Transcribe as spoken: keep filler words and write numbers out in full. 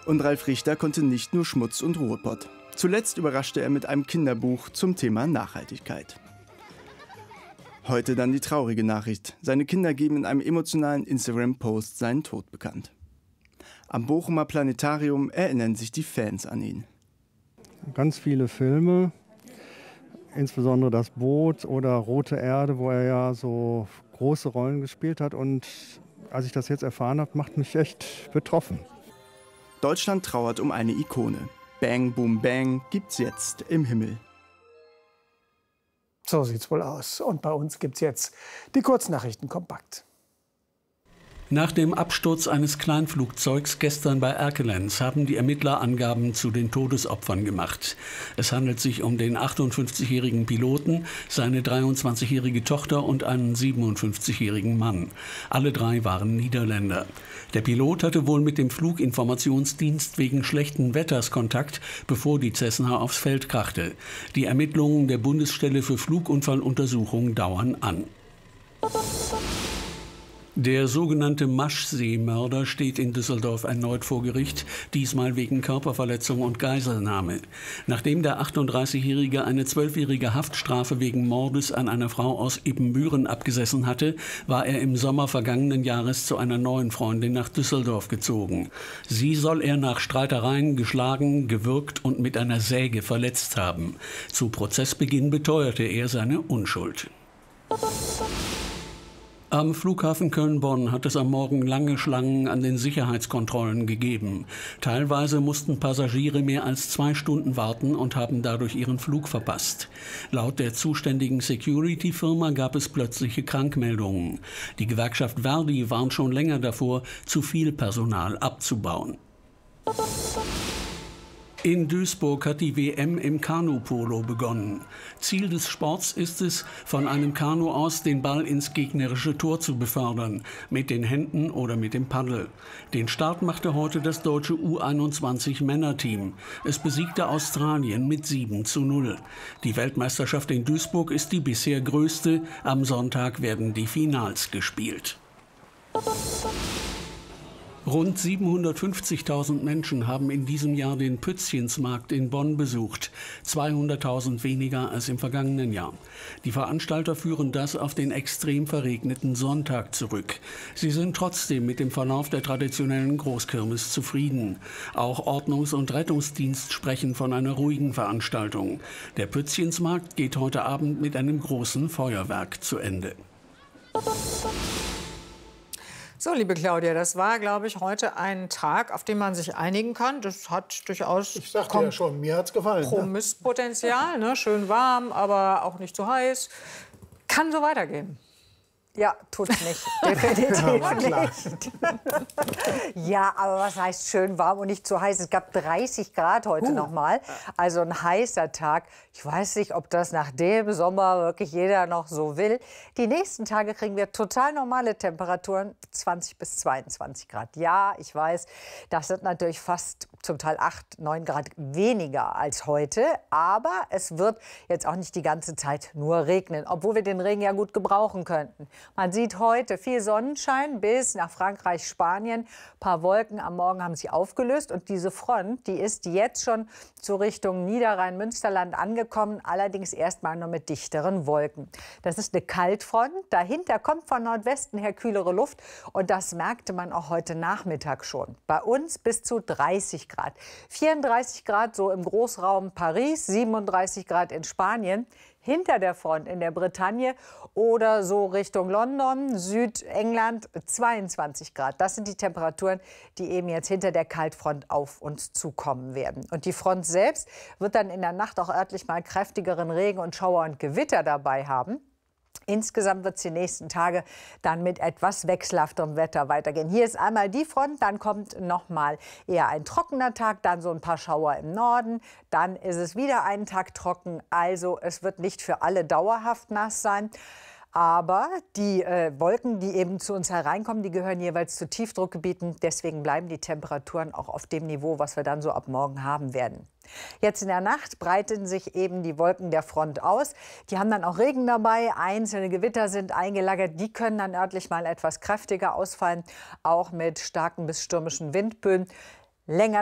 Und Ralf Richter konnte nicht nur Schmutz und Ruhrpott. Zuletzt überraschte er mit einem Kinderbuch zum Thema Nachhaltigkeit. Heute dann die traurige Nachricht. Seine Kinder geben in einem emotionalen Instagram-Post seinen Tod bekannt. Am Bochumer Planetarium erinnern sich die Fans an ihn. Ganz viele Filme, insbesondere Das Boot oder Rote Erde, wo er ja so große Rollen gespielt hat. Und als ich das jetzt erfahren habe, macht mich echt betroffen. Deutschland trauert um eine Ikone. Bang Boom Bang gibt's jetzt im Himmel. So sieht's wohl aus. Und bei uns gibt's jetzt die Kurznachrichten kompakt. Nach dem Absturz eines Kleinflugzeugs gestern bei Erkelenz haben die Ermittler Angaben zu den Todesopfern gemacht. Es handelt sich um den achtundfünfzigjährigen Piloten, seine dreiundzwanzigjährige Tochter und einen siebenundfünfzigjährigen Mann. Alle drei waren Niederländer. Der Pilot hatte wohl mit dem Fluginformationsdienst wegen schlechten Wetters Kontakt, bevor die Cessna aufs Feld krachte. Die Ermittlungen der Bundesstelle für Flugunfalluntersuchung dauern an. Der sogenannte Maschsee-Mörder steht in Düsseldorf erneut vor Gericht, diesmal wegen Körperverletzung und Geiselnahme. Nachdem der achtunddreißigjährige eine zwölfjährige Haftstrafe wegen Mordes an einer Frau aus Ibbenbüren abgesessen hatte, war er im Sommer vergangenen Jahres zu einer neuen Freundin nach Düsseldorf gezogen. Sie soll er nach Streitereien geschlagen, gewürgt und mit einer Säge verletzt haben. Zu Prozessbeginn beteuerte er seine Unschuld. Am Flughafen Köln-Bonn hat es am Morgen lange Schlangen an den Sicherheitskontrollen gegeben. Teilweise mussten Passagiere mehr als zwei Stunden warten und haben dadurch ihren Flug verpasst. Laut der zuständigen Security-Firma gab es plötzliche Krankmeldungen. Die Gewerkschaft Verdi warnt schon länger davor, zu viel Personal abzubauen. In Duisburg hat die W M im Kanupolo begonnen. Ziel des Sports ist es, von einem Kanu aus den Ball ins gegnerische Tor zu befördern, mit den Händen oder mit dem Paddel. Den Start machte heute das deutsche U einundzwanzig Männerteam. Es besiegte Australien mit sieben zu null. Die Weltmeisterschaft in Duisburg ist die bisher größte. Am Sonntag werden die Finals gespielt. Rund siebenhundertfünfzigtausend Menschen haben in diesem Jahr den Pützchensmarkt in Bonn besucht, zweihunderttausend weniger als im vergangenen Jahr. Die Veranstalter führen das auf den extrem verregneten Sonntag zurück. Sie sind trotzdem mit dem Verlauf der traditionellen Großkirmes zufrieden. Auch Ordnungs- und Rettungsdienst sprechen von einer ruhigen Veranstaltung. Der Pützchensmarkt geht heute Abend mit einem großen Feuerwerk zu Ende. So, liebe Claudia, das war, glaube ich, heute ein Tag, auf den man sich einigen kann. Das hat durchaus Ich sagte ja schon, mir hat's gefallen. Kompromisspotenzial, ne? Schön warm, aber auch nicht zu heiß. Kann so weitergehen. Ja, tut's nicht. Definitiv Ja, nicht. Ja, aber was heißt schön warm und nicht zu heiß? Es gab dreißig Grad heute Uh. noch mal. Also ein heißer Tag. Ich weiß nicht, ob das nach dem Sommer wirklich jeder noch so will. Die nächsten Tage kriegen wir total normale Temperaturen, zwanzig bis zweiundzwanzig Grad. Ja, ich weiß, das sind natürlich fast zum Teil acht, neun Grad weniger als heute. Aber es wird jetzt auch nicht die ganze Zeit nur regnen, obwohl wir den Regen ja gut gebrauchen könnten. Man sieht heute viel Sonnenschein bis nach Frankreich, Spanien. Ein paar Wolken am Morgen haben sich aufgelöst. Und diese Front, die ist jetzt schon zur Richtung Niederrhein-Münsterland angekommen. Allerdings erst mal nur mit dichteren Wolken. Das ist eine Kaltfront. Dahinter kommt von Nordwesten her kühlere Luft. Und das merkte man auch heute Nachmittag schon. Bei uns bis zu dreißig Grad. vierunddreißig Grad so im Großraum Paris, siebenunddreißig Grad in Spanien. Hinter der Front in der Bretagne oder so Richtung London, Südengland, zweiundzwanzig Grad. Das sind die Temperaturen, die eben jetzt hinter der Kaltfront auf uns zukommen werden. Und die Front selbst wird dann in der Nacht auch örtlich mal kräftigeren Regen und Schauer und Gewitter dabei haben. Insgesamt wird es die nächsten Tage dann mit etwas wechselhafterem Wetter weitergehen. Hier ist einmal die Front, dann kommt noch mal eher ein trockener Tag, dann so ein paar Schauer im Norden. Dann ist es wieder einen Tag trocken, also es wird nicht für alle dauerhaft nass sein. Aber die äh, Wolken, die eben zu uns hereinkommen, die gehören jeweils zu Tiefdruckgebieten. Deswegen bleiben die Temperaturen auch auf dem Niveau, was wir dann so ab morgen haben werden. Jetzt in der Nacht breiten sich eben die Wolken der Front aus. Die haben dann auch Regen dabei. Einzelne Gewitter sind eingelagert. Die können dann örtlich mal etwas kräftiger ausfallen, auch mit starken bis stürmischen Windböen. Länger